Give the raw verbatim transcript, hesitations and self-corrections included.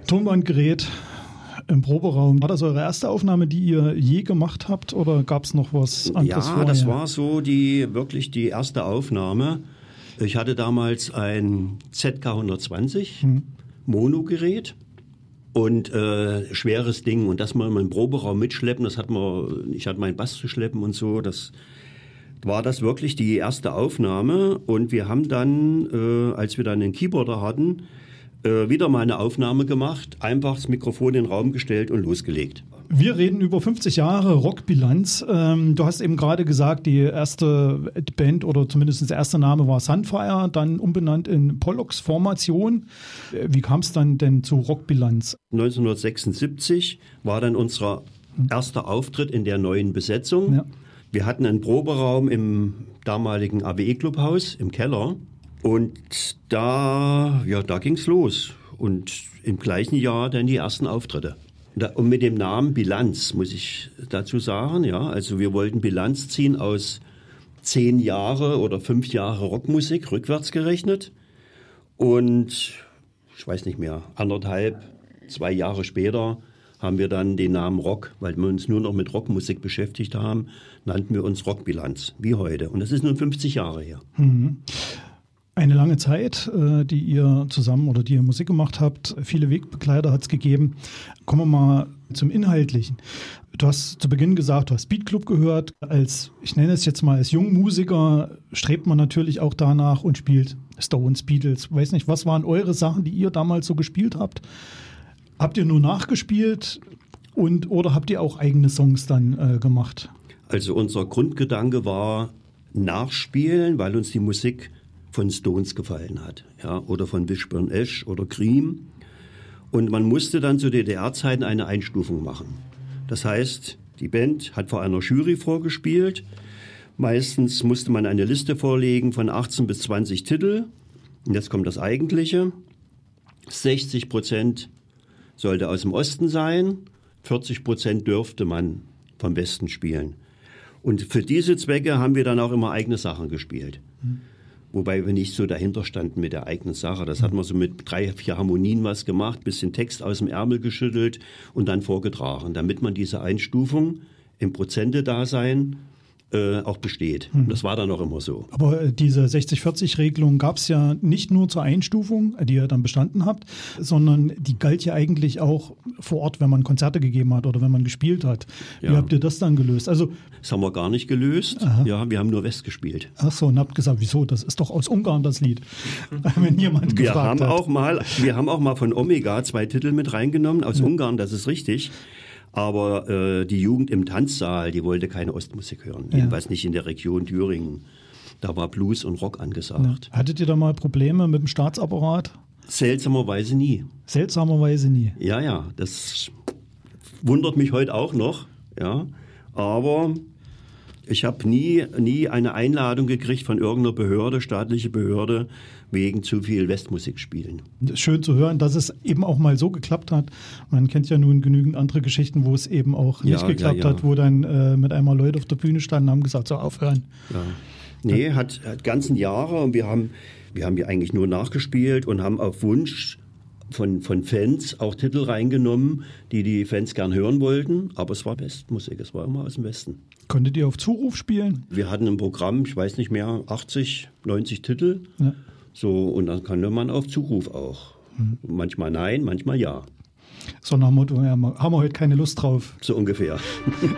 Tonbandgerät im Proberaum. War das eure erste Aufnahme, die ihr je gemacht habt, oder gab es noch was anderes Ja, vorher? das war so die wirklich die erste Aufnahme. Ich hatte damals ein Z K hundertzwanzig hm. Mono-Gerät und äh, schweres Ding. Und das mal in meinem Proberaum mitschleppen, das hat man, ich hatte meinen Bass zu schleppen und so, das war das wirklich die erste Aufnahme. Und wir haben dann, äh, als wir dann einen Keyboarder hatten, äh, wieder mal eine Aufnahme gemacht, einfach das Mikrofon in den Raum gestellt und losgelegt. Wir reden über fünfzig Jahre Rockbilanz. Ähm, du hast eben gerade gesagt, die erste Band oder zumindest der erste Name war Sunfire, dann umbenannt in Pollux Formation. Wie kam es dann denn zu Rockbilanz? neunzehnhundertsechsundsiebzig war dann unser erster Auftritt in der neuen Besetzung. Ja. Wir hatten einen Proberaum im damaligen A W E-Clubhaus im Keller und da, ja, da ging's los. Und im gleichen Jahr dann die ersten Auftritte. Und mit dem Namen Bilanz, muss ich dazu sagen, ja, also wir wollten Bilanz ziehen aus zehn Jahre oder fünf Jahre Rockmusik, rückwärts gerechnet. Und ich weiß nicht mehr, anderthalb, zwei Jahre später haben wir dann den Namen Rock, weil wir uns nur noch mit Rockmusik beschäftigt haben, nannten wir uns Rockbilanz, wie heute. Und das ist nun fünfzig Jahre her. Mhm. Eine lange Zeit, die ihr zusammen oder die ihr Musik gemacht habt. Viele Wegbegleiter hat es gegeben. Kommen wir mal zum Inhaltlichen. Du hast zu Beginn gesagt, du hast Beat Club gehört. Als, ich nenne es jetzt mal als Jungmusiker, strebt man natürlich auch danach und spielt Stones, Beatles. Weiß nicht, was waren eure Sachen, die ihr damals so gespielt habt? Habt ihr nur nachgespielt und oder habt ihr auch eigene Songs dann äh, gemacht? Also unser Grundgedanke war nachspielen, weil uns die Musik von Stones gefallen hat, ja, oder von Wishbone Ash oder Cream. Und man musste dann zu D D R-Zeiten eine Einstufung machen. Das heißt, die Band hat vor einer Jury vorgespielt. Meistens musste man eine Liste vorlegen von achtzehn bis zwanzig Titel. Und jetzt kommt das Eigentliche. sechzig Prozent sollte aus dem Osten sein, vierzig Prozent dürfte man vom Westen spielen. Und für diese Zwecke haben wir dann auch immer eigene Sachen gespielt. Mhm. Wobei wir nicht so dahinter standen mit der eigenen Sache. Das hat man so mit drei, vier Harmonien was gemacht, bisschen Text aus dem Ärmel geschüttelt und dann vorgetragen, damit man diese Einstufung im Prozente-Dasein äh, auch besteht. Hm. Das war dann auch immer so. Aber äh, diese sechzig vierzig Regelung gab es ja nicht nur zur Einstufung, die ihr dann bestanden habt, sondern die galt ja eigentlich auch vor Ort, wenn man Konzerte gegeben hat oder wenn man gespielt hat. Wie ja. habt ihr das dann gelöst? Also, das haben wir gar nicht gelöst. Aha. Ja, wir haben nur West gespielt. Ach so, und habt gesagt, wieso? Das ist doch aus Ungarn das Lied. Wenn jemand wir gefragt haben hat. Auch mal, wir haben auch mal von Omega zwei Titel mit reingenommen, aus ja. Ungarn, das ist richtig. Aber äh, die Jugend im Tanzsaal, die wollte keine Ostmusik hören. Ja. Jedenfalls nicht in der Region Thüringen. Da war Blues und Rock angesagt. Ja. Hattet ihr da mal Probleme mit dem Staatsapparat? Seltsamerweise nie. Seltsamerweise nie. Ja, ja, das wundert mich heute auch noch. Ja, aber ich habe nie, nie eine Einladung gekriegt von irgendeiner Behörde, staatliche Behörde, wegen zu viel Westmusik spielen. Schön zu hören, dass es eben auch mal so geklappt hat. Man kennt ja nun genügend andere Geschichten, wo es eben auch nicht ja, geklappt ja, ja. hat, wo dann äh, mit einmal Leute auf der Bühne standen und haben gesagt, so aufhören. Ja. Nee, hat, hat ganzen Jahre und wir haben, wir haben ja eigentlich nur nachgespielt und haben auf Wunsch von, von Fans auch Titel reingenommen, die die Fans gern hören wollten. Aber es war Westmusik, es war immer aus dem Westen. Konntet ihr auf Zuruf spielen? Wir hatten ein Programm, ich weiß nicht mehr, achtzig, neunzig Titel. Ja. So, und dann konnte man auf Zuruf auch. Hm. Manchmal nein, manchmal ja. So nach dem Motto, ja, haben wir heute keine Lust drauf. So ungefähr.